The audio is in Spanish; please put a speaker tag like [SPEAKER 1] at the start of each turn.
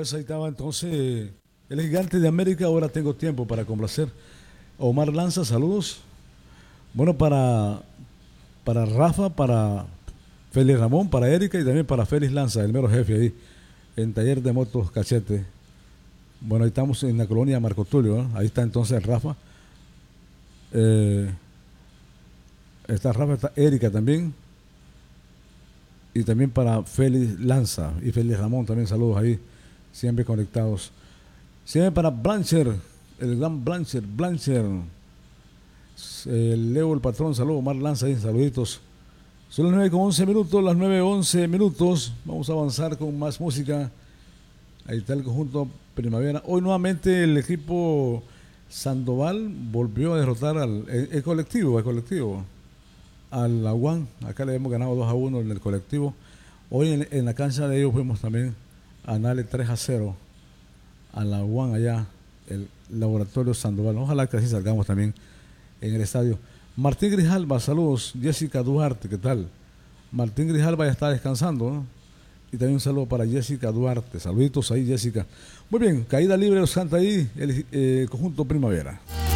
[SPEAKER 1] pues ahí estaba entonces el gigante de América. Ahora tengo tiempo para complacer. Omar Lanza, saludos. Bueno, para Rafa, para Félix Ramón, para Erika y también para Félix Lanza, el mero jefe ahí, en Taller de Motos Cachete. Bueno, ahí estamos en la colonia Marco Tulio, ¿eh? Ahí está entonces Rafa. Está Rafa, está Erika también. Y también para Félix Lanza y Félix Ramón también, saludos ahí, siempre conectados. Siempre para Blancher, el gran Blancher. Leo el patrón, saludos, Omar Lanza ahí, saluditos. Son las 9:11 minutos, las 9:11 minutos. Vamos a avanzar con más música. Ahí está el conjunto Primavera. Hoy nuevamente el equipo Sandoval volvió a derrotar el colectivo, al Aguán. Acá le hemos ganado 2-1 en el colectivo. Hoy en la cancha de ellos fuimos también a ganarle 3-0 al Aguán allá, el Laboratorio Sandoval. Ojalá que así salgamos también en el estadio. Martín Grijalva, saludos. Jessica Duarte, ¿qué tal? Martín Grijalva ya está descansando, ¿no? Y también un saludo para Jessica Duarte. Saluditos ahí, Jessica. Muy bien, caída libre los canta ahí el conjunto Primavera.